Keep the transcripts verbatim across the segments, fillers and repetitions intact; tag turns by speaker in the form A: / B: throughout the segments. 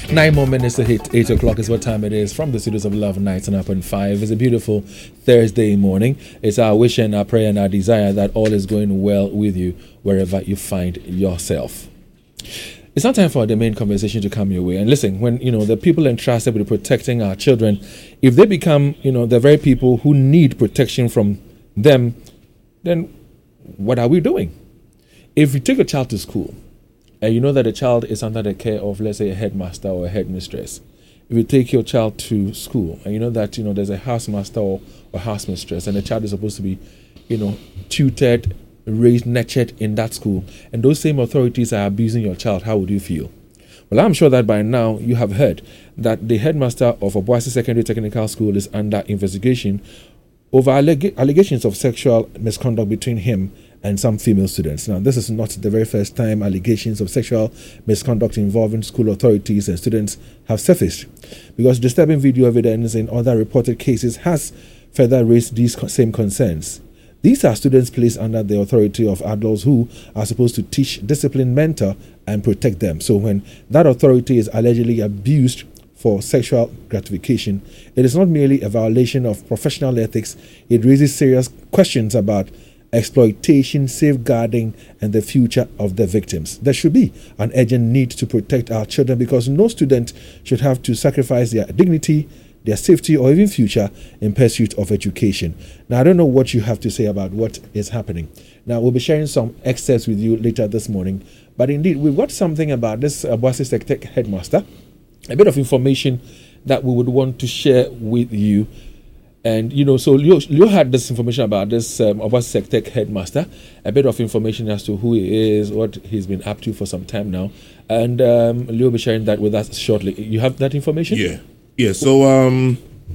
A: Nine more minutes to hit eight o'clock is what time it is from the studios of Love Nights and Up and Five. It's a beautiful Thursday morning. It's our wish and our prayer and our desire that all is going well with you wherever you find yourself. It's not time for the main conversation to come your way. And listen, when you know the people entrusted with protecting our children, if they become you know the very people who need protection from them, then what are we doing? If you take a child to school, and you know that the child is under the care of, let's say, a headmaster or a headmistress. If you take your child to school and you know that, you know, there's a housemaster or a housemistress and the child is supposed to be, you know, tutored, raised, nurtured in that school, and those same authorities are abusing your child, how would you feel? Well, I'm sure that by now you have heard that the headmaster of Obuasi Secondary Technical School is under investigation over alleg- allegations of sexual misconduct between him and some female students. Now, this is not the very first time allegations of sexual misconduct involving school authorities and students have surfaced, because disturbing video evidence in other reported cases has further raised these same concerns. These are students placed under the authority of adults who are supposed to teach, discipline, mentor, and protect them. So when that authority is allegedly abused for sexual gratification, it is not merely a violation of professional ethics, it raises serious questions about exploitation, safeguarding, and the future of the victims. There should be an urgent need to protect our children, because no student should have to sacrifice their dignity, their safety, or even future in pursuit of education. Now, I don't know what you have to say about what is happening. Now, we'll be sharing some excerpts with you later this morning, but indeed, we've got something about this Obuasi Tech headmaster, a bit of information that we would want to share with you. And, you know, so Leo, Leo had this information about this um, Obuasi Tech headmaster, a bit of information as to who he is, what he's been up to for some time now. And um, Leo will be sharing that with us shortly. You have that information?
B: Yeah. Yeah. So, um,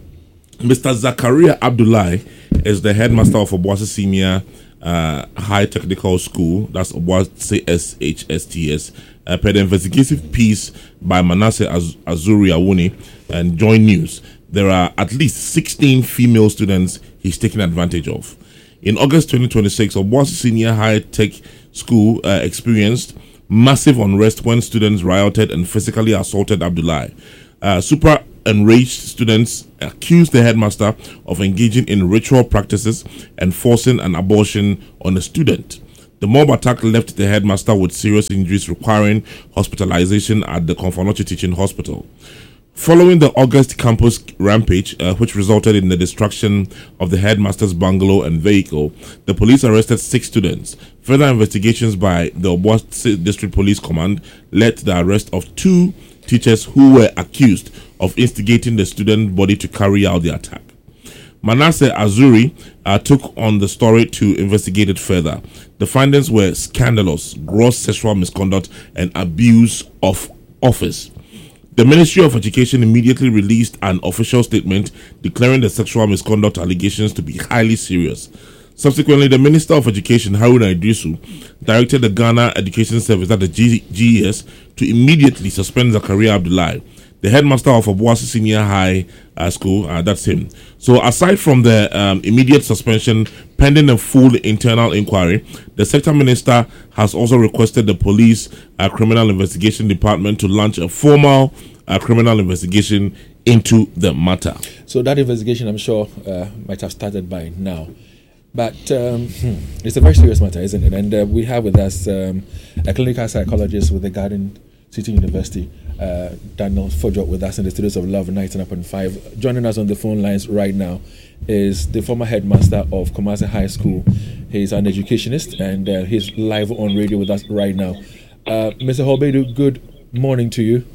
B: Mister Zakaria Abdullahi is the headmaster of Obuasi Senior uh, High Technical School. That's Obuasi S H S T S. Uh, per the investigative piece by Manasseh Az- Azuri Awuni and Joy News, there are at least sixteen female students he's taken advantage of. In August twenty twenty-six, Obuasi Senior High Tech School uh, experienced massive unrest when students rioted and physically assaulted Abdullahi. Uh, super enraged students accused the headmaster of engaging in ritual practices and forcing an abortion on a student. The mob attack left the headmaster with serious injuries requiring hospitalization at the Konfanochi Teaching Hospital. Following the August campus rampage, uh, which resulted in the destruction of the headmaster's bungalow and vehicle, the police arrested six students. Further investigations by the Obuasi District Police Command led to the arrest of two teachers who were accused of instigating the student body to carry out the attack. Manasseh Azuri uh, took on the story to investigate it further. The findings were scandalous, gross sexual misconduct, and abuse of office. The Ministry of Education immediately released an official statement declaring the sexual misconduct allegations to be highly serious. Subsequently, the Minister of Education, Haruna Idrisu, directed the Ghana Education Service at the G- GES to immediately suspend Zakaria Abdullahi, the headmaster of Obuasi Senior High uh, School. Uh, that's him. So aside from the um, immediate suspension pending a full internal inquiry, the sector minister has also requested the police uh, criminal investigation department to launch a formal uh, criminal investigation into the matter.
A: So that investigation, I'm sure, uh, might have started by now. But um, hmm, it's a very serious matter, isn't it? And uh, we have with us um, a clinical psychologist with the Garden City University, uh, Daniel Fojo, with us in the studios of Love Nights and Up and Five. Joining us on the phone lines right now is the former headmaster of Kumasi High School. He's an educationist, and uh, he's live on radio with us right now. Uh, Mister Hobedu, good morning to you.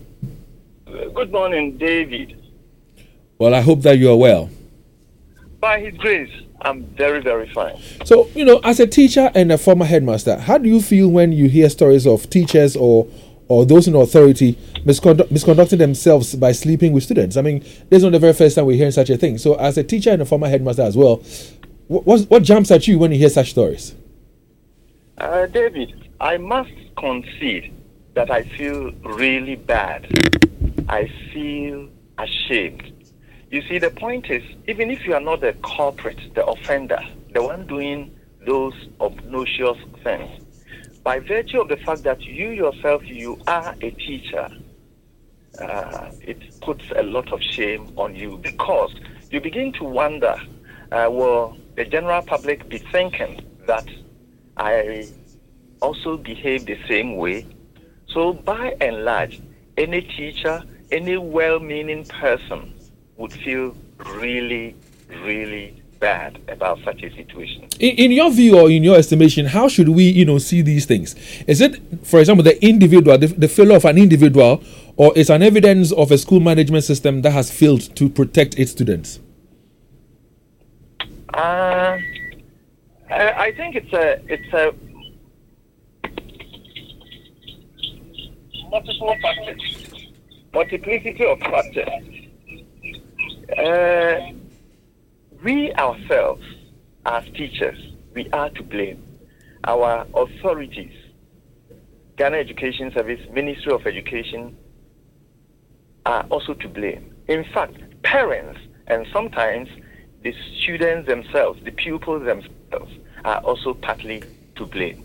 C: Good morning, David.
A: Well, I hope that you are well.
C: By His grace, I'm very, very fine.
A: So, you know, as a teacher and a former headmaster, how do you feel when you hear stories of teachers or or those in authority misconduct, misconducting themselves by sleeping with students? I mean, this is not the very first time we're hearing such a thing. So, as a teacher and a former headmaster as well, what what, what jumps at you when you hear such stories?
C: Uh, David, I must concede that I feel really bad. I feel ashamed. You see, the point is, even if you are not the culprit, the offender, the one doing those obnoxious things, by virtue of the fact that you yourself, you are a teacher, uh, it puts a lot of shame on you, because you begin to wonder, uh, will the general public be thinking that I also behave the same way? So by and large, any teacher, any well-meaning person would feel really, really bad about such a situation.
A: In, in your view or in your estimation, how should we, you know, see these things? Is it, for example, the individual, the, the failure of an individual, or is an evidence of a school management system that has failed to protect its students?
C: Uh, I think it's a it's a multiple factors, multiplicity of factors. Uh, we ourselves, as teachers, we are to blame. Our authorities, Ghana Education Service, Ministry of Education, are also to blame. In fact, parents and sometimes the students themselves, the pupils themselves, are also partly to blame.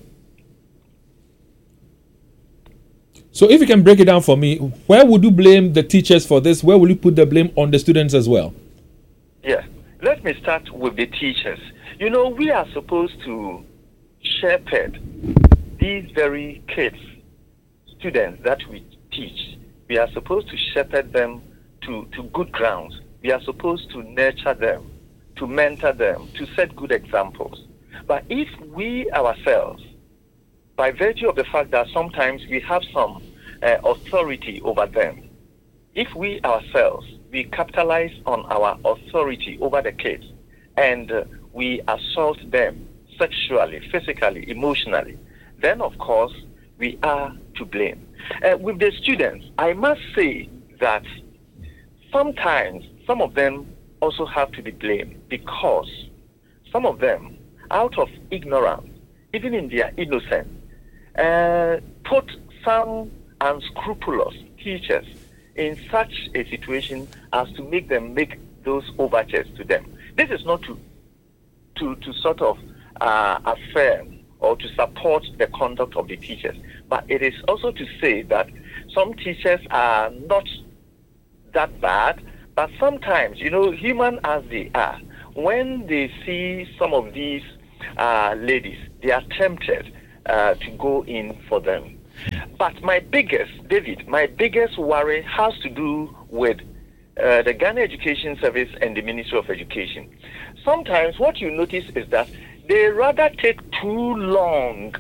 A: So if you can break it down for me, where would you blame the teachers for this? Where will you put the blame on the students as well?
C: Yeah, let me start with the teachers. You know, we are supposed to shepherd these very kids, students that we teach. We are supposed to shepherd them to, to good grounds. We are supposed to nurture them, to mentor them, to set good examples. But if we ourselves, by virtue of the fact that sometimes we have some uh, authority over them, if we ourselves, we capitalize on our authority over the kids and uh, we assault them sexually, physically, emotionally, then of course we are to blame. Uh, with the students, I must say that sometimes some of them also have to be blamed, because some of them, out of ignorance, even in their innocence, uh, put some unscrupulous teachers in such a situation as to make them make those overtures to them. This is not to to, to sort of uh, affirm or to support the conduct of the teachers, but it is also to say that some teachers are not that bad, but sometimes, you know, human as they are, when they see some of these uh, ladies, they are tempted uh, to go in for them. But my biggest, David, my biggest worry has to do with uh, the Ghana Education Service and the Ministry of Education. Sometimes what you notice is that they rather take too long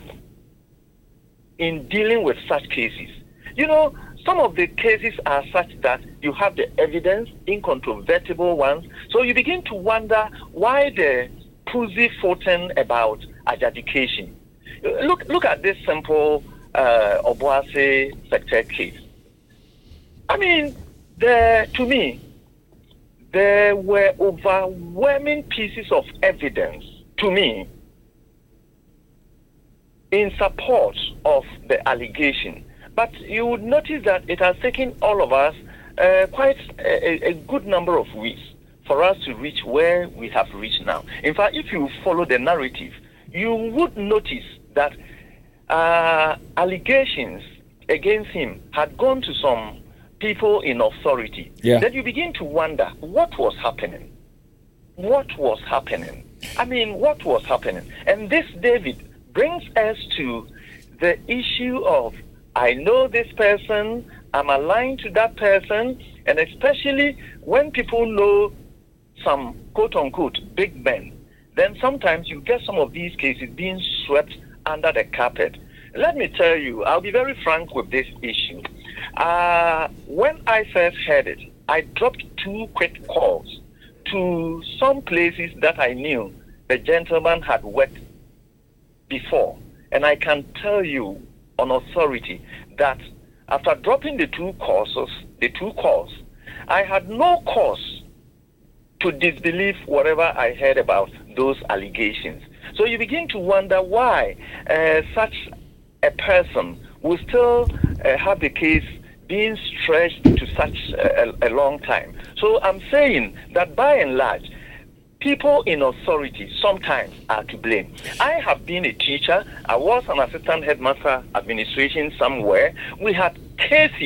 C: in dealing with such cases. You know, some of the cases are such that you have the evidence, incontrovertible ones, so you begin to wonder why the pussyfooting about adjudication. Look, look at this simple uh, Obuasi sector case. I mean, there, to me, there were overwhelming pieces of evidence, to me, in support of the allegation. But you would notice that it has taken all of us uh, quite a, a good number of weeks for us to reach where we have reached now. In fact, if you follow the narrative, you would notice that uh, allegations against him had gone to some people in authority.
A: Yeah.
C: Then you begin to wonder what was happening. What was happening? I mean, what was happening? And this, David, brings us to the issue of, I know this person, I'm aligned to that person, and especially when people know some quote-unquote big men, then sometimes you get some of these cases being swept under the carpet. Let me tell you, I'll be very frank with this issue. Uh, when I first heard it, I dropped two quick calls to some places that I knew the gentleman had worked before. And I can tell you on authority that after dropping the two courses, the two calls, I had no cause to disbelieve whatever I heard about those allegations. So you begin to wonder why uh, such a person will still uh, have the case being stretched to such a, a long time. So I'm saying that by and large, people in authority sometimes are to blame. I have been a teacher. I was an assistant headmaster administration somewhere. We had cases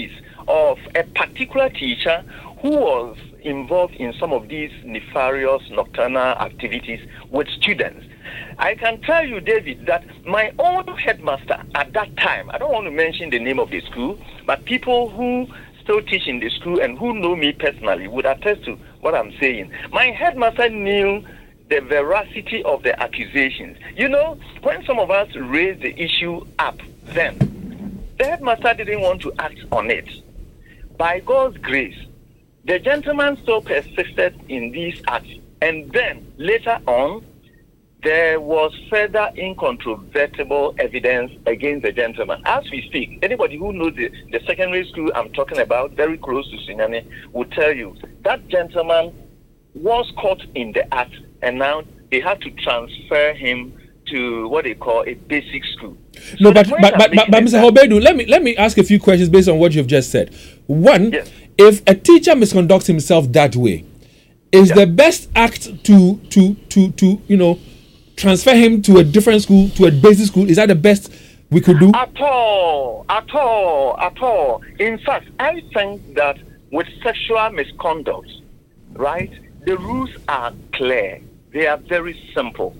C: of a particular teacher who was involved in some of these nefarious nocturnal activities with students. I can tell you, David, that my own headmaster at that time, I don't want to mention the name of the school, but people who still teach in the school and who know me personally would attest to what I'm saying. My headmaster knew the veracity of the accusations. You know, when some of us raised the issue up then, the headmaster didn't want to act on it. By God's grace, the gentleman still persisted in these acts, and then later on, there was further incontrovertible evidence against the gentleman. As we speak, anybody who knows the, the secondary school I'm talking about, very close to Sunyani, will tell you that gentleman was caught in the act, and now they had to transfer him to what they call a basic school.
A: No,
C: So
A: but
C: the
A: but
C: point
A: but,
C: I'm
A: but, but
C: making is
A: Mister
C: that-
A: Hobedu, let me let me ask a few questions based on what you've just said. One,
C: Yes.
A: if a teacher misconducts himself that way, is
C: Yeah.
A: the best act to to to to you know transfer him to a different school, to a basic school? Is that the best we could do?
C: At all, at all, at all. In fact, I think that with sexual misconduct, right, the rules are clear. They are very simple.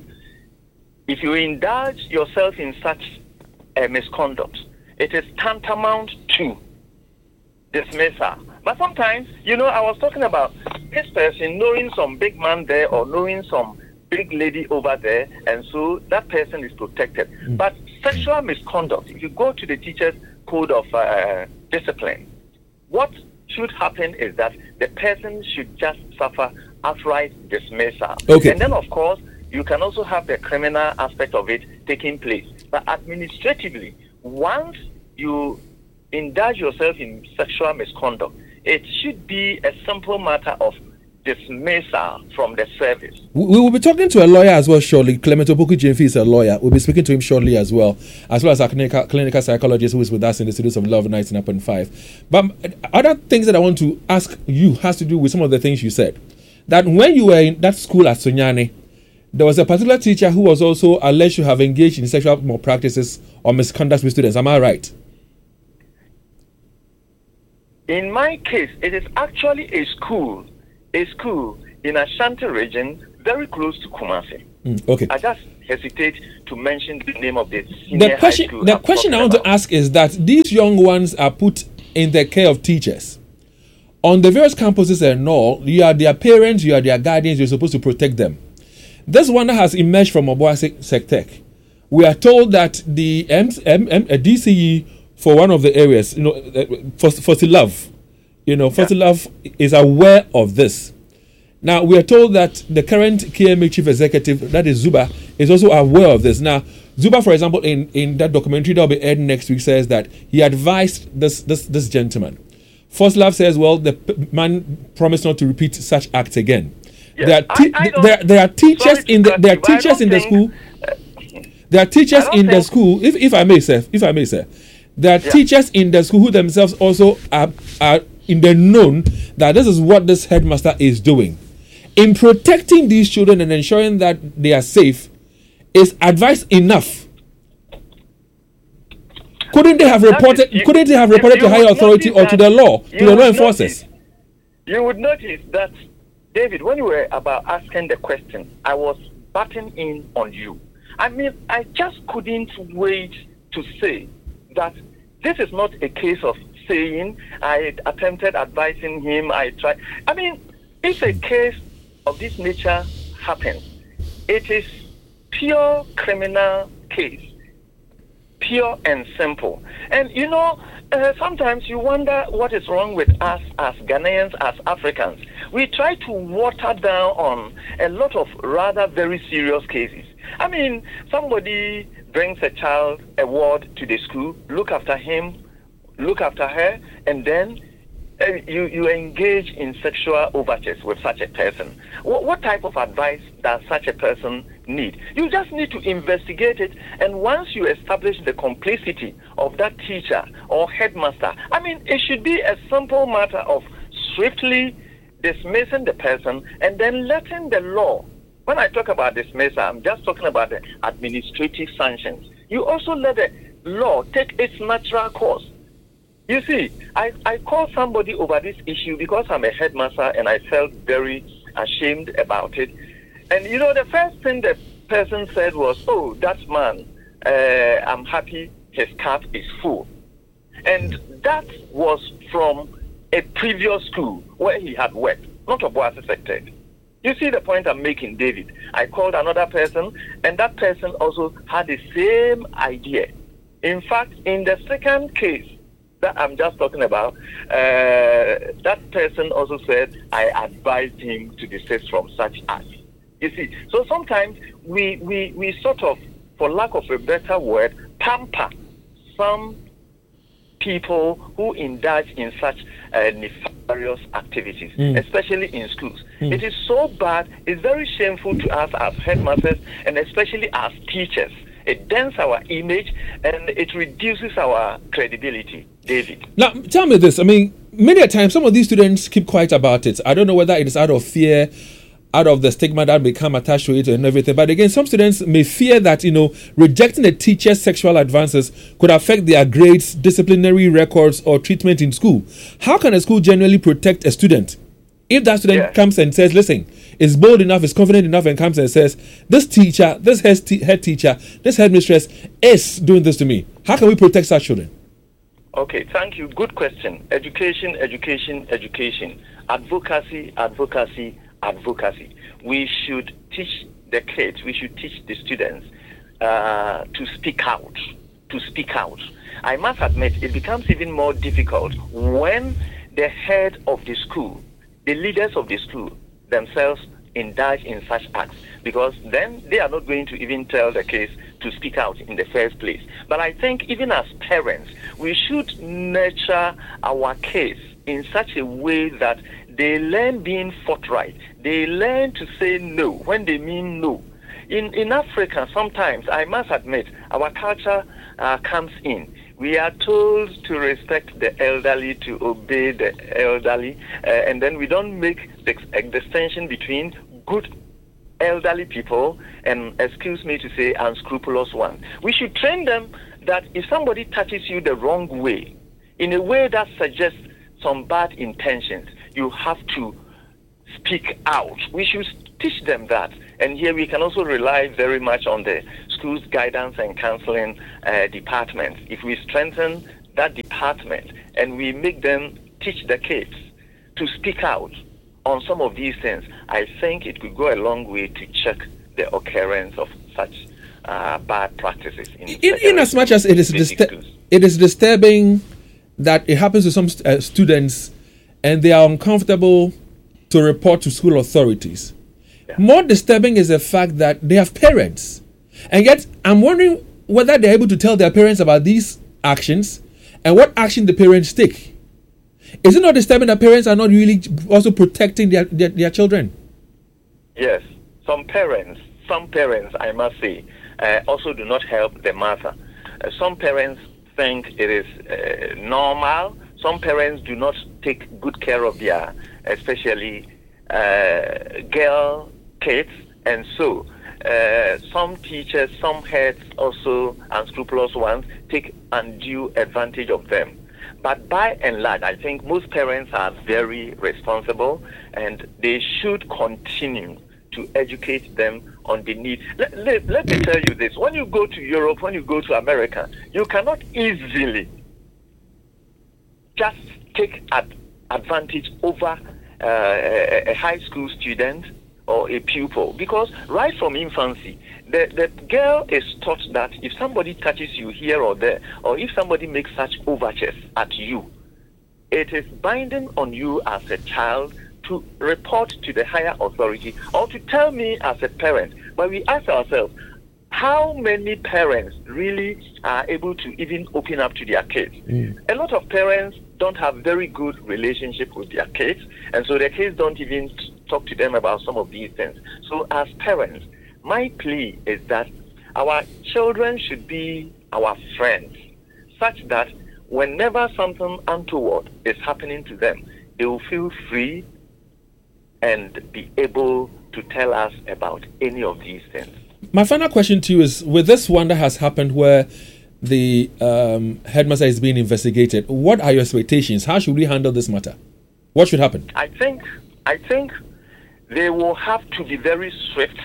C: If you indulge yourself in such a misconduct, it is tantamount to dismissal. But sometimes, you know, I was talking about this person knowing some big man there or knowing some big lady over there, and so that person is protected.
A: Mm.
C: But sexual misconduct, if you go to the teacher's code of uh, discipline, what should happen is that the person should just suffer outright dismissal.
A: Okay.
C: And then, of course, you can also have the criminal aspect of it taking place. But administratively, once you indulge yourself in sexual misconduct, it should be a simple matter of dismissal from the service.
A: We we will be talking to a lawyer as well shortly. Clement Opoku Jemfi is a lawyer. We'll be speaking to him shortly as well, as well as our clinical, clinical psychologist who is with us in the studios of Love ninety-nine point five. But other things that I want to ask you has to do with some of the things you said. That when you were in that school at Sunyani, there was a particular teacher who was also alleged to have engaged in sexual malpractices or misconduct with students. Am I right?
C: In my case, it is actually a school, a school in Ashanti region, very close to Kumasi.
A: Mm, okay.
C: I just hesitate to mention the name of the senior
A: The question,
C: high school.
A: the
C: I'm
A: question I
C: talking
A: want to
C: about.
A: ask is that these young ones are put in the care of teachers. On the various campuses and all, you are their parents, you are their guardians, you're supposed to protect them. This one has emerged from Obuasi Sectech. We are told that the M- M- M- uh, D C E for one of the areas, you know, uh, for Fosilove, you know, Fosilove is aware of this. Now, we are told that the current K M A chief executive, that is Zuba, is also aware of this. Now, Zuba, for example, in, in that documentary that will be aired next week, says that he advised this this, this gentleman. Fosilove says, well, the p- man promised not to repeat such acts again.
C: Yes,
A: There are te-
C: I- I don't-
A: there, there are teachers
C: sorry to
A: in the
C: cut
A: there are
C: you, but I
A: teachers
C: don't
A: in the
C: think-
A: school. There are teachers
C: I don't
A: in the
C: think-
A: school. If if I may say, if I may say, there are
C: Yeah.
A: teachers in the school who themselves also are are in the known that this is what this headmaster is doing. In protecting these children and ensuring that they are safe, is advice enough? Couldn't they have
C: That
A: reported?
C: is- you-
A: couldn't they have
C: you-
A: reported
C: you
A: to higher
C: would
A: authority
C: notice
A: or to
C: that-
A: the law, to
C: you
A: the law
C: would
A: enforcers?
C: notice- You would notice that, David, when you were about asking the question, I was butting in on you. I mean, I just couldn't wait to say that this is not a case of saying I attempted advising him, I tried. I mean, if a case of this nature happens, it is pure criminal case. Pure and simple. And you know, uh, sometimes you wonder what is wrong with us as Ghanaians, as Africans. We try to water down on a lot of rather very serious cases. I mean, somebody brings a child, a ward to the school, look after him, look after her, and then uh, you, you engage in sexual overtures with such a person. What, what type of advice does such a person need? You just need to investigate it, and once you establish the complicity of that teacher or headmaster, I mean, it should be a simple matter of swiftly dismissing the person and then letting the law. When I talk about dismissal, I'm just talking about the administrative sanctions. You also let the law take its natural course. You see, I, I called somebody over this issue because I'm a headmaster and I felt very ashamed about it. And, you know, the first thing the person said was, oh, that man, uh, I'm happy his cup is full. And that was from a previous school where he had worked, not Obuasi sector. You see the point I'm making, David. I called another person, and that person also had the same idea. In fact, in the second case that I'm just talking about, uh, that person also said, I advised him to desist from such acts. You see, so sometimes we, we, we sort of, for lack of a better word, pamper some people who indulge in such uh, nefarious activities, mm. especially in schools. Mm. It is so bad, it's very shameful to us as headmasters and especially as teachers. It dents our image and it reduces our credibility. David.
A: Now, tell me this. I mean, many a time, some of these students keep quiet about it. I don't know whether it is out of fear, out of the stigma that become attached to it and everything. But again, some students may fear that, you know, rejecting a teacher's sexual advances could affect their grades, disciplinary records, or treatment in school. How can a school generally protect a student? If that student yeah. comes and says, listen, is bold enough, is confident enough, and comes and says, this teacher, this head, te- head teacher, this headmistress is doing this to me. How can we protect such children?
C: Okay, thank you. Good question. Education, education, education. Advocacy, advocacy, advocacy. We should teach the kids, we should teach the students uh, to speak out, to speak out. I must admit, it becomes even more difficult when the head of the school, the leaders of the school themselves indulge in such acts, because then they are not going to even tell the kids to speak out in the first place. But I think even as parents, we should nurture our kids in such a way that they learn being forthright. They learn to say no when they mean no. In in Africa, sometimes, I must admit, our culture uh, comes in. We are told to respect the elderly, to obey the elderly, uh, and then we don't make the, the distinction between good elderly people and, excuse me to say, unscrupulous ones. We should train them that if somebody touches you the wrong way, in a way that suggests some bad intentions, you have to speak out. We should teach them that. And here we can also rely very much on the school's guidance and counseling uh, department. If we strengthen that department and we make them teach the kids to speak out on some of these things, I think it could go a long way to check the occurrence of such uh, bad practices. In,
A: in, in as much as it is, distur- it is disturbing that it happens to some uh, students and they are uncomfortable to report to school authorities. Yeah. More disturbing is the fact that they have parents. And yet, I'm wondering whether they're able to tell their parents about these actions and what action the parents take. Is it not disturbing that parents are not really also protecting their, their, their children?
C: Yes. Some parents, some parents, I must say, uh, also do not help the mother. Uh, some parents think it is uh, normal. Some parents do not take good care of their, especially uh, girl kids, and so uh, some teachers, some heads, also unscrupulous ones, take undue advantage of them. But by and large, I think most parents are very responsible, and they should continue to educate them on the need. Let, let, let me tell you this. When you go to Europe, when you go to America, you cannot easily just take ad- advantage over uh, a, a high school student or a pupil, because right from infancy, the, the girl is taught that if somebody touches you here or there, or if somebody makes such overtures at you, it is binding on you as a child to report to the higher authority or to tell me as a parent. But we ask ourselves, how many parents really are able to even open up to their kids? Mm. A lot of parents don't have very good relationship with their kids, and so their kids don't even talk to them about some of these things. So as parents, my plea is that our children should be our friends, such that whenever something untoward is happening to them, they will feel free and be able to tell us about any of these things.
A: My final question to you is, with this one that has happened where the um, headmaster is being investigated. What are your expectations? How should we handle this matter? What should happen?
C: I think, I think they will have to be very swift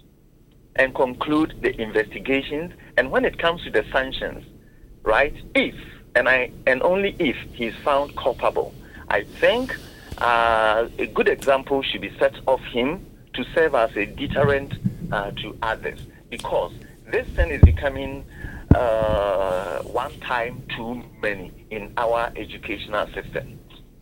C: and conclude the investigations. And when it comes to the sanctions, right? If and I and only if he's found culpable, I think uh, a good example should be set of him to serve as a deterrent uh, to others, because this thing is becoming uh, one time too many in our educational system.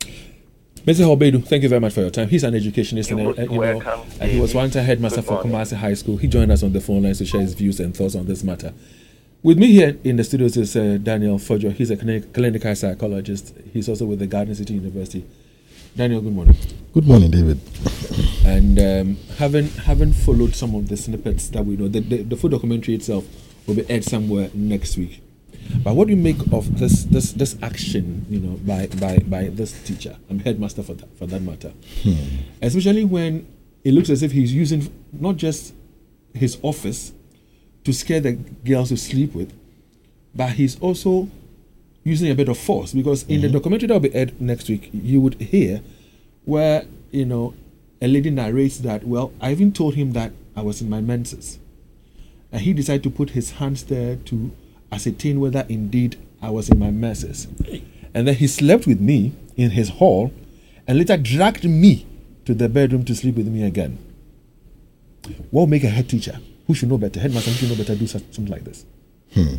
A: Mister Hobedu, thank you very much for your time. He's an educationist,
C: You're
A: and, uh, you
C: welcome.
A: know, and he was one time headmaster
C: Good
A: for
C: morning.
A: Kumasi High School. He joined us on the phone lines to share his views and thoughts on this matter. With me here in the studios is uh, Daniel Fojo. He's a clinic, clinical psychologist. He's also with the Garden City University. Daniel, good morning.
D: Good morning, David.
A: And um, having having followed some of the snippets that we know, the, the, the full documentary itself will be aired somewhere next week. But what do you make of this this this action, you know, by by, by this teacher, I'm headmaster for that for that matter,
D: Hmm.
A: especially when it looks as if he's using not just his office to scare the girls to sleep with, but he's also using a bit of force, because in the documentary that will be aired next week, you would hear where, you know, a lady narrates that, well, I even told him that I was in my menses, and he decided to put his hands there to ascertain whether indeed I was in my menses, and then he slept with me in his hall and later dragged me to the bedroom to sleep with me again. What will make a head teacher who should know better, headmaster who should know better, do such, something like this?
D: Hmm.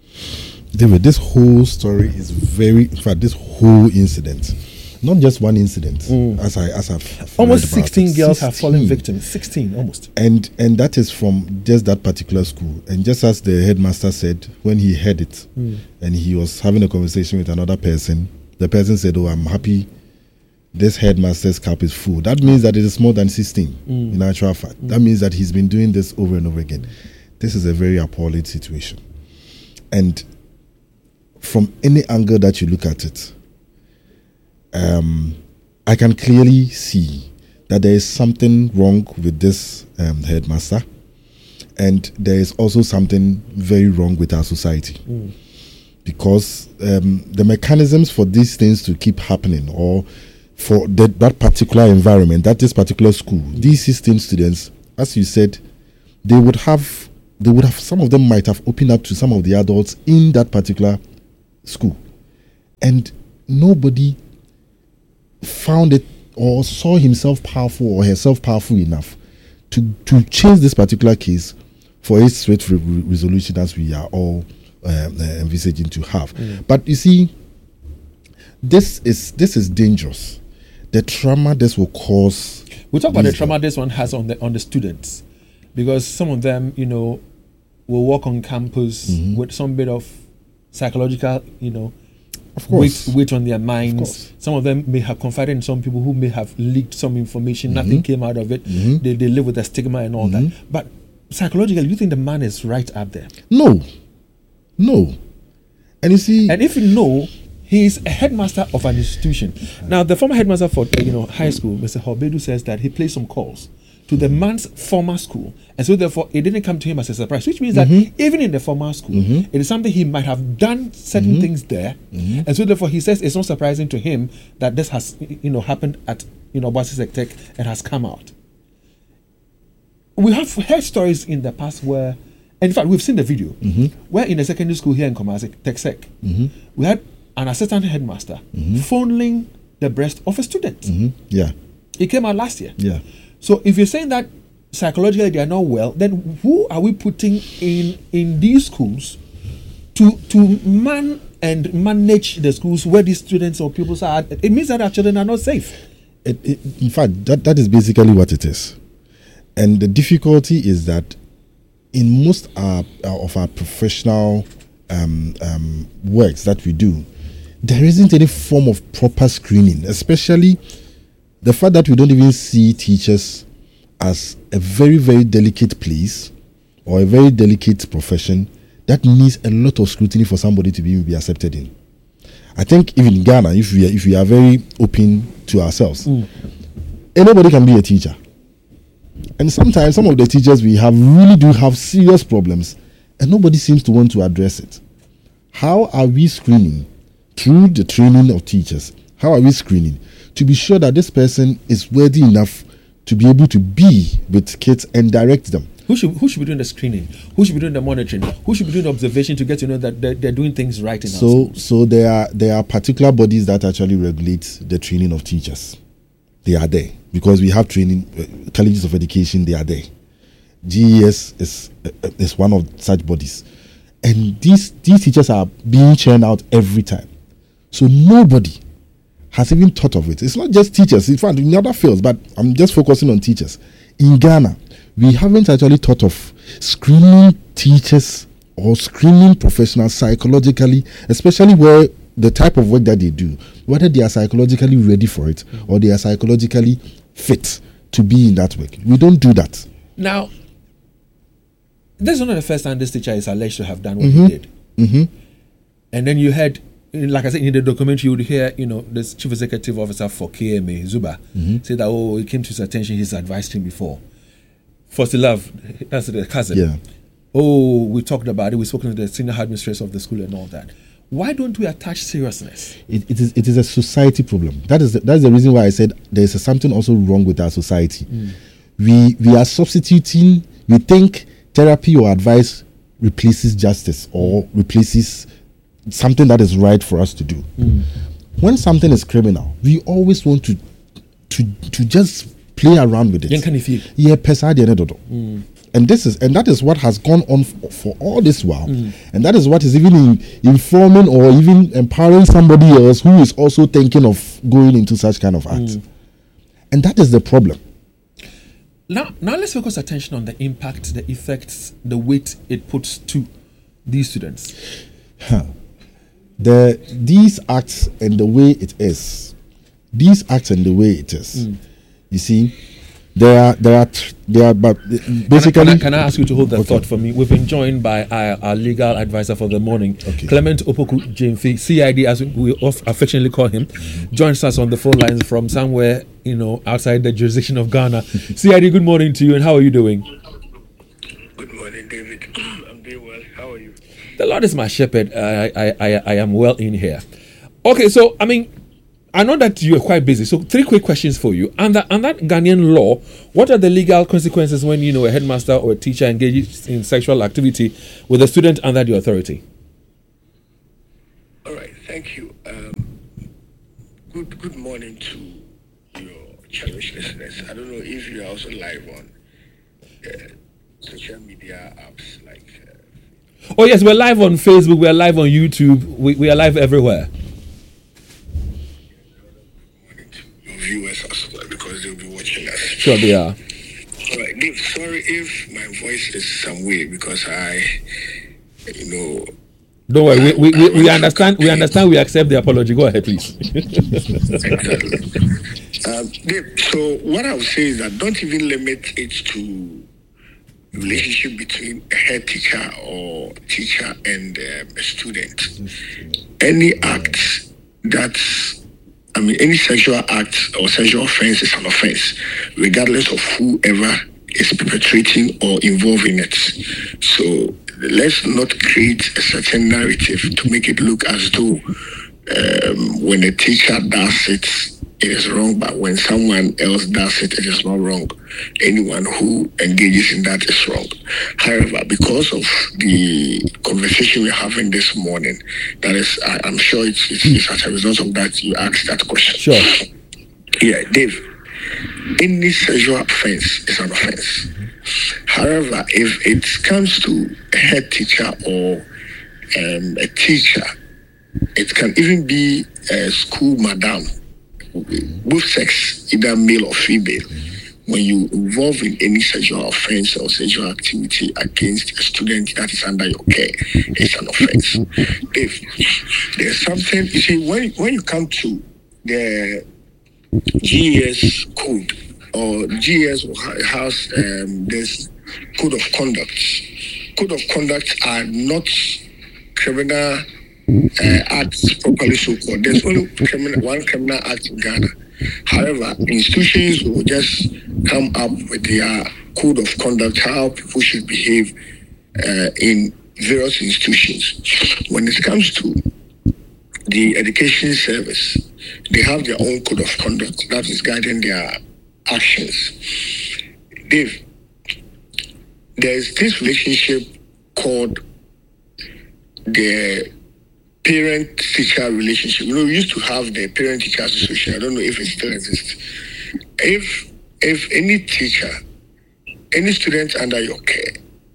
D: David, this whole story is very, in fact, this whole incident, not just one incident,
A: Mm.
D: as I as I've
A: Almost
D: read about
A: sixteen
D: it.
A: girls have fallen
D: sixteen.
A: victim. sixteen, almost.
D: And and that is from just that particular school. And just as the headmaster said, when he heard it,
A: Mm.
D: and he was having a conversation with another person, the person said, "Oh, I'm happy this headmaster's cup is full." That means that it is more than sixteen,
A: Mm.
D: in actual fact. That means that he's been doing this over and over again. This is a very appalling situation. And from any angle that you look at it, um, I can clearly see that there is something wrong with this um, headmaster, and there is also something very wrong with our society.
A: Mm.
D: Because um, the mechanisms for these things to keep happening, or for the, that particular environment, that this particular school, these sixteen students, as you said, they would have, they would have, some of them might have opened up to some of the adults in that particular school, and nobody found it or saw himself powerful or herself powerful enough to to change this particular case for its swift re- resolution, as we are all um, uh, envisaging to have.
A: Mm.
D: But you see, this is this is dangerous. The trauma this will cause.
A: We talk about the
D: these-
A: trauma this one has on the on the students, because some of them, you know, will walk on campus
D: Mhm.
A: with some bit of psychological, you know,
D: Of course.
A: weight, weight on their minds.
D: course.
A: Some of them may have confided in some people who may have leaked some information. Nothing came out of it.
D: Mhm.
A: They, they live with a stigma and all
D: Mhm.
A: that. But psychologically, you think the man is right up there?
D: No, no, and you see,
A: And if you know, he is a headmaster of an institution. Now, the former headmaster for uh, you know high school, Mister Hobedu, says that he placed some calls to the man's former school, and so therefore it didn't come to him as a surprise. Which means that even in the former school,
D: Mhm.
A: it is something he might have done certain things there, and so therefore he says it's not surprising to him that this has you know happened at you know Boise Tech and has come out. We have heard stories in the past where, in fact, we've seen the video where in a secondary school here in Kumasi, TechSec, we had an assistant headmaster fondling the breast of a student.
D: Mhm. yeah,
A: It came out last year.
D: yeah.
A: So if you're saying that psychologically they are not well, then who are we putting in in these schools to to man and manage the schools where these students or pupils are? It means that our children are not safe.
D: It, it, in fact, that, that is basically what it is. And the difficulty is that in most our, uh, of our professional um, um, works that we do, there isn't any form of proper screening, especially the fact that we don't even see teachers as a very, very delicate place or a very delicate profession that needs a lot of scrutiny for somebody to be, be accepted in. I think even in Ghana, if we are, if we are very open to ourselves, anybody can be a teacher. And sometimes some of the teachers we have really do have serious problems, and nobody seems to want to address it. how are we screening through the training of teachers? How are we screening to be sure that this person is worthy enough to be able to be with kids and direct them?
A: Who should who should be doing the screening? Who should be doing the monitoring? Who should be doing the observation to get to know that they're, they're doing things right in
D: so,
A: our schools?
D: So there are there are particular bodies that actually regulate the training of teachers. They are there because we have training uh, colleges of education. They are there. G E S is uh, is one of such bodies, and these these teachers are being churned out every time. So nobody has even thought of it. It's not just teachers. In fact, in other fields, but I'm just focusing on teachers. In Ghana, we haven't actually thought of screening teachers or screening professionals psychologically, especially where the type of work that they do, whether they are psychologically ready for it or they are psychologically fit to be in that work. We don't do that.
A: Now, this is not the first time this teacher is alleged to have done what
D: Mm-hmm.
A: he did.
D: Mm-hmm.
A: And then you had, like I said, in the documentary, you would hear, you know, this chief executive officer for K M A, Zuba,
D: Mm-hmm.
A: say that, oh, it came to his attention, he's advised him before. Fosilove, that's the cousin.
D: Yeah.
A: Oh, we talked about it, we spoke to the senior administrator of the school and all that. Why don't we attach seriousness?
D: It, it is it is a society problem. That is the, that's the reason why I said there is something also wrong with our society.
A: Mm.
D: We we are substituting. We think therapy or advice replaces justice or replaces something that is right for us to do.
A: Mm.
D: When something is criminal, we always want to to to just play around with it.
A: Yen can you feel?
D: Yeah, pesa de nedodo.
A: Mm.
D: And this is and that is what has gone on f- for all this while,
A: Mm.
D: and that is what is even in, informing or even empowering somebody else who is also thinking of going into such kind of act.
A: Mm.
D: And that is the problem.
A: Now, now let's focus attention on the impact, the effects, the weight it puts to these students.
D: The these acts and the way it is, these acts and the way it is.
A: Mm.
D: You see, there are there are tr- there are but basically.
A: Can I, can I, can I ask you to hold that
D: Okay.
A: thought for me? We've been joined by our, our legal advisor for the morning,
D: Okay.
A: Clement Opoku Jemfi, C I D as we off affectionately call him, joins us on the phone lines from somewhere, you know, outside the jurisdiction of Ghana. C I D, good morning to you, and how are you doing?
E: Good morning, David. I'm doing well. How are you?
A: The Lord is my shepherd. I, I, I, I am well in here. Okay, so I mean, I know that you are quite busy. So three quick questions for you. Under under Ghanaian law, what are the legal consequences when you know a headmaster or a teacher engages in sexual activity with a student under the authority?
E: All right. Thank you. Um, good Good morning to your cherished listeners. I don't know if you are also live on uh, social media apps like. Uh,
A: Oh yes, we're live on Facebook. We're live on YouTube. We, we are live everywhere.
E: your viewers as well, because they'll be watching us.
A: Sure, they are.
E: All right, Dave, sorry if my voice is some way because I, you know.
A: Don't worry. We, we, we, we understand. We understand. We accept the apology. Go ahead, please.
E: Exactly. um, Dave, so what I would say is that don't even limit it to relationship between a head teacher or teacher and um, a student. Any act that's, I mean, any sexual act or sexual offense is an offense, regardless of whoever is perpetrating or involved in it. So let's not create a certain narrative to make it look as though um, when a teacher does it, it is wrong, but when someone else does it, it is not wrong. Anyone who engages in that is wrong. However, because of the conversation we're having this morning, that is, I, I'm sure it's, it's, it's as a result of that you asked that question.
A: Sure.
E: Yeah, Dave, any sexual offense is an offense. However, if it comes to a head teacher or um, a teacher, it can even be a school madam, both sex, either male or female. When you involve in any sexual offense or sexual activity against a student that is under your care, it's an offense. If there's something, you see, when, when you come to the G E S code, or G E S has um, this code of conduct. Code of conduct are not criminal uh, acts properly so called. There's only criminal, one criminal act in Ghana. However, institutions will just come up with their code of conduct, how people should behave uh, in various institutions. When it comes to the education service, they have their own code of conduct that is guiding their actions. Dave, there is this relationship called the parent-teacher relationship. You know, we used to have the parent-teacher association. I don't know if it still exists. If if any teacher, any student under your care,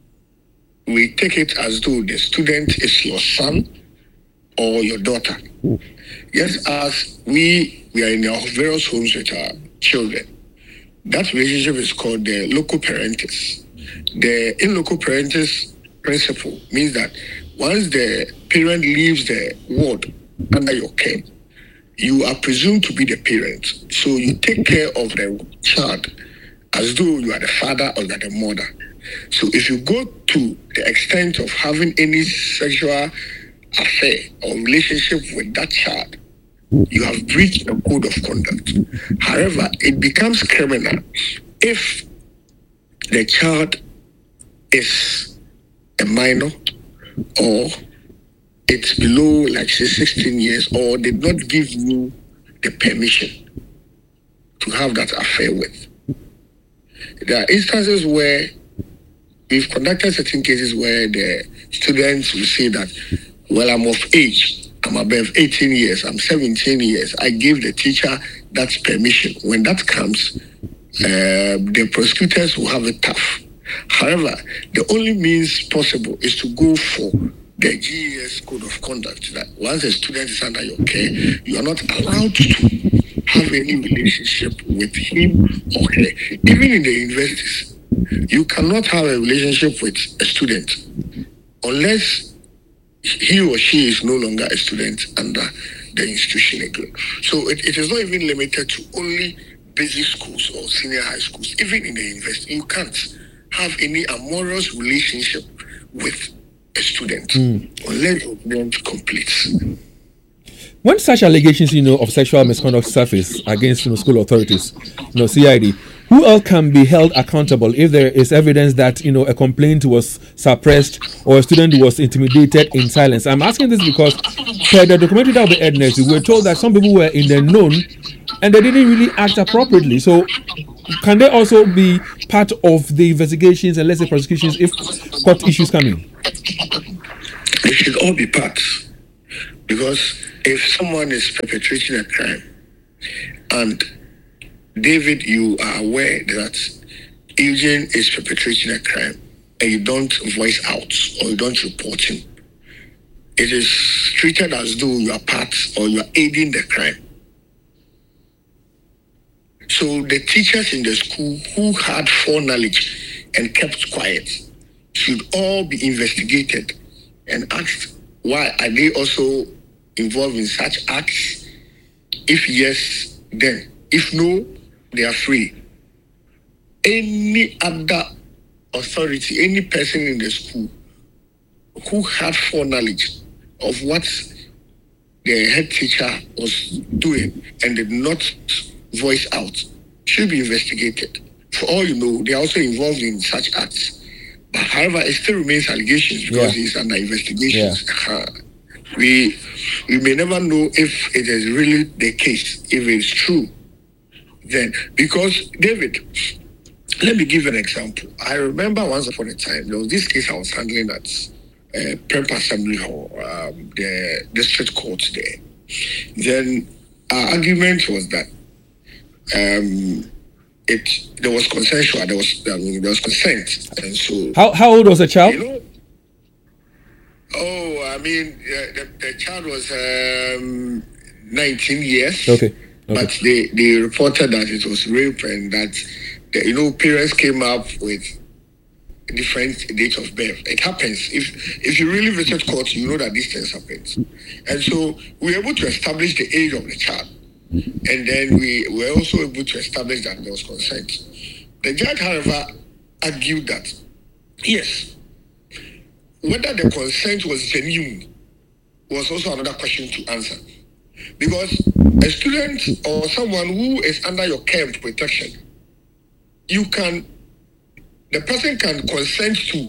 E: we take it as though the student is your son or your daughter. Yes, as we we are in our various homes with our children, that relationship is called the loco parentis. The in loco parentis principle means that once the parent leaves the ward under your care, you are presumed to be the parent. So you take care of the child as though you are the father or you are the mother. So if you go to the extent of having any sexual affair or relationship with that child, you have breached the code of conduct. However, it becomes criminal if the child is a minor or it's below, like say, sixteen years, or did not give you the permission to have that affair with. There are instances where we've conducted certain cases where the students will say that, well, I'm of age, I'm above eighteen years, I'm seventeen years, I gave the teacher that permission. When that comes, uh, the prosecutors will have it tough. However, the only means possible is to go for the G E S code of conduct, that once a student is under your care, you are not allowed to have any relationship with him or her. Even in the universities, you cannot have a relationship with a student unless he or she is no longer a student under the institution again. So it, it is not even limited to only basic schools or senior high schools. Even in the university, you can't have any amorous relationship with a student mm. unless the student completes.
A: When such allegations, you know, of sexual misconduct surface against, you know, school authorities, you know, C I D, who else can be held accountable if there is evidence that, you know, a complaint was suppressed or a student was intimidated in silence? I'm asking this because per the documentary that we had next, we were told that some people were in the known and they didn't really act appropriately. So can they also be part of the investigations and let's say prosecutions if court issues come in?
E: They should all be part. Because if someone is perpetrating a crime and David, you are aware that Eugene is perpetrating a crime and you don't voice out or you don't report him, it is treated as though you are part or you are aiding the crime. So the teachers in the school who had foreknowledge and kept quiet should all be investigated and asked, why are they also involved in such acts? If yes, then. If no, they are free. Any other authority, any person in the school who had foreknowledge of what the head teacher was doing and did not voice out should be investigated. For all you know, they are also involved in such acts. But however, it still remains allegations because yeah. it's under investigations. Yeah. We we may never know if it is really the case, if it's true. Then, because David, let me give an example. I remember once upon a time, there was this case I was handling at uh, Prempeh Assembly Hall, um, the district court there. Then our argument was that um, it there was consensual, there was I mean, there was consent, and so.
A: How how old was the child?
E: You know, oh, I mean, uh, the, the child was um, nineteen years.
A: Okay. Okay.
E: But they, they reported that it was rape and that, the, you know, parents came up with different dates of birth. It happens. If if you really visit court, you know that these things happen. And so we were able to establish the age of the child. And then we were also able to establish that there was consent. The judge, however, argued that, yes, whether the consent was genuine was also another question to answer. Because a student or someone who is under your care and protection, you can, the person can consent to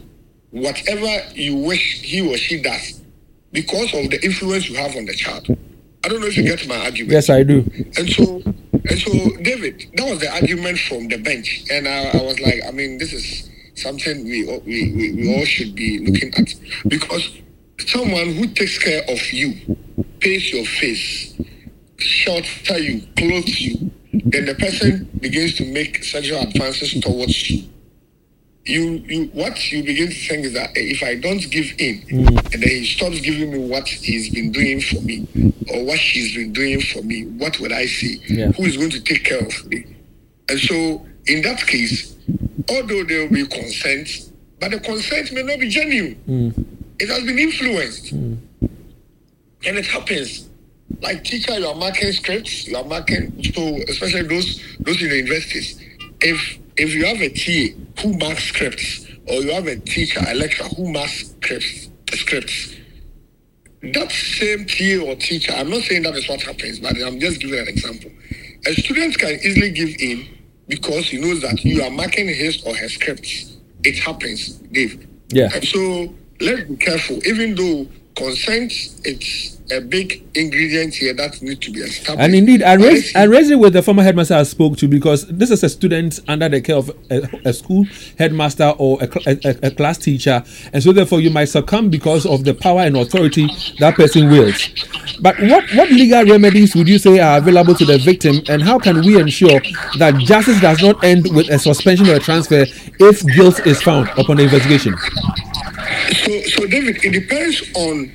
E: whatever you wish he or she does because of the influence you have on the child. I don't know if you get my argument.
A: Yes, I do.
E: And so, and so, David, that was the argument from the bench, and I, I was like, I mean, this is something we, we we we all should be looking at, because someone who takes care of you, pays your face, shelter you, clothes you, then the person begins to make sexual advances towards you. You, you, what you begin to think is that if I don't give in, mm. and then he stops giving me what he's been doing for me, or what she's been doing for me, what would I see?
A: Yeah.
E: Who is going to take care of me? And so, in that case, although there will be consent, but the consent may not be genuine. Mm. It has been influenced, mm. and it happens. Like teacher, you are marking scripts, you are marking, so especially those those in the universities. If if you have a T A who marks scripts, or you have a teacher, a lecturer who marks scripts, scripts, that same T A or teacher, I'm not saying that is what happens, but I'm just giving an example. A student can easily give in because he knows that you are marking his or her scripts. It happens, Dave.
A: Yeah.
E: And so let's be careful, even though consent, it's a big ingredient here that needs to be established.
A: And indeed, I raised, I raised it with the former headmaster I spoke to, because this is a student under the care of a, a school headmaster or a, a, a class teacher, and so therefore you might succumb because of the power and authority that person wields. But what, what legal remedies would you say are available to the victim, and how can we ensure that justice does not end with a suspension or a transfer if guilt is found upon the investigation?
E: So, so David, it depends on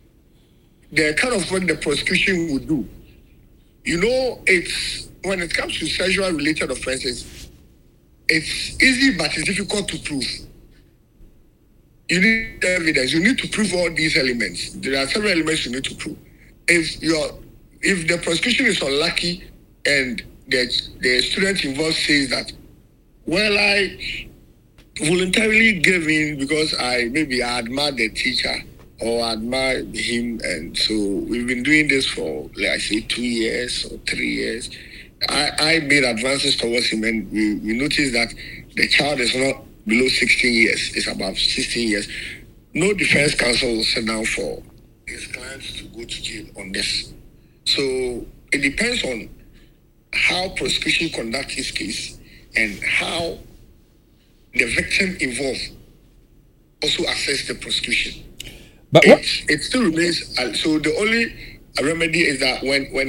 E: the kind of work the prosecution would do. You know, it's when it comes to sexual related offenses, it's easy but it's difficult to prove. You need evidence. You need to prove all these elements. There are several elements you need to prove. If you're, if the prosecution is unlucky and the the student involved says that, well, I voluntarily gave in because I maybe I admire the teacher or admire him, and so we've been doing this for, like I say, two years or three years. I, I made advances towards him, and we, we noticed that the child is not below sixteen years, it's about sixteen years. No defense counsel will sit down for his clients to go to jail on this. So it depends on how prosecution conducts his case and how the victim involved also assess the prosecution.
A: But
E: it, it still remains, uh, so the only remedy is that when, when